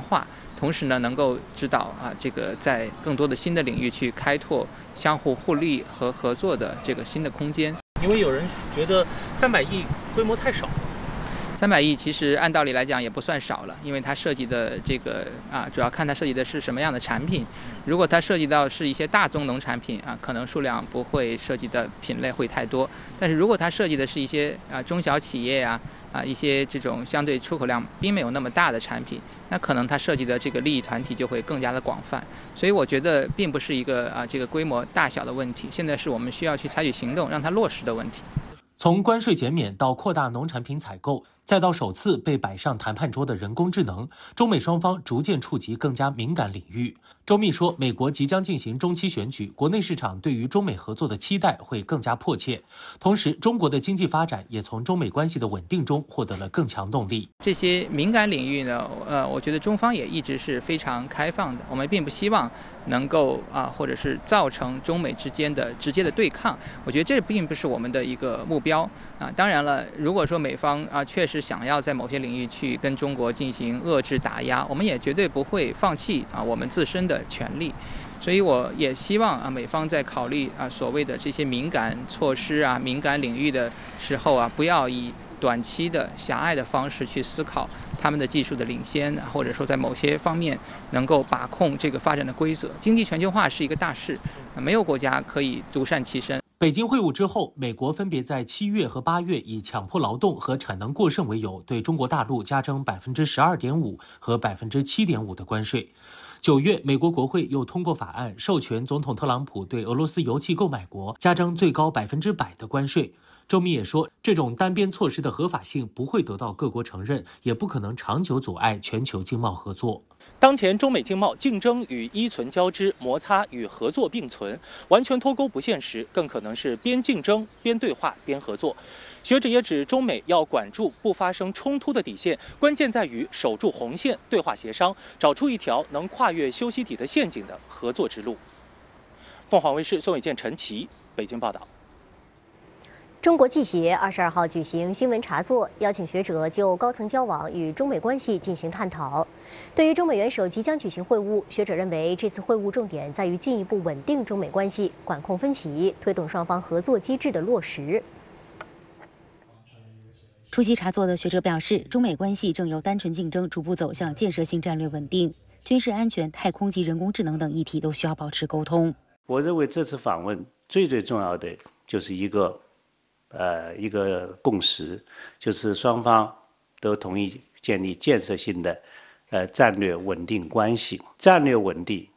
化，同时呢能够指导这个在更多的新的领域去开拓相互互利和合作的这个新的空间。 因为有人觉得300亿规模太少。 300亿其实按道理来讲也不算少了，因为它涉及的这个主要看它涉及的是什么样的产品。如果它涉及到是一些大宗农产品可能数量不会涉及的品类会太多。但是如果它涉及的是一些中小企业一些这种相对出口量并没有那么大的产品，那可能它涉及的这个利益团体就会更加的广泛。所以我觉得并不是一个这个规模大小的问题，现在是我们需要去采取行动让它落实的问题。 从关税减免到扩大农产品采购，再到首次被摆上谈判桌的人工智能，中美双方逐渐触及更加敏感领域。周密说，美国即将进行中期选举，国内市场对于中美合作的期待会更加迫切。同时，中国的经济发展也从中美关系的稳定中获得了更强动力。 这些敏感领域呢，我觉得中方也一直是非常开放的，我们并不希望能够或者是造成中美之间的直接的对抗。我觉得这并不是我们的一个目标当然了，如果说美方确实想要在某些领域去跟中国进行遏制打压，我们也绝对不会放弃我们自身的权利。所以我也希望美方在考虑所谓的这些敏感措施敏感领域的时候不要以短期的狭隘的方式去思考他们的技术的领先，或者说在某些方面能够把控这个发展的规则。经济全球化是一个大势，没有国家可以独善其身。 北京会晤之后，美国分别在7月和8月以强迫劳动和产能过剩为由，对中国大陆加征12.5%和7.5%的关税。9月，美国国会又通过法案，授权总统特朗普对俄罗斯油气购买国加征最高100%的关税。周密也说，这种单边措施的合法性不会得到各国承认，也不可能长久阻碍全球经贸合作。 当前中美经贸竞争与依存交织，摩擦与合作并存，完全脱钩不现实，更可能是边竞争边对话边合作。学者也指，中美要管住不发生冲突的底线，关键在于守住红线，对话协商，找出一条能跨越修昔底的陷阱的合作之路。凤凰卫视宋伟健、陈琦北京报道。 中国记协22号举行新闻茶座，邀请学者就高层交往与中美关系进行探讨。对于中美元首即将举行会晤，学者认为这次会晤重点在于进一步稳定中美关系，管控分歧，推动双方合作机制的落实。 出席茶座的学者表示，中美关系正由单纯竞争逐步走向建设性战略稳定，军事安全、太空及人工智能等议题都需要保持沟通。 我认为这次访问最重要的就是一个共识，就是双方都同意建立建设性的战略稳定关系。战略稳定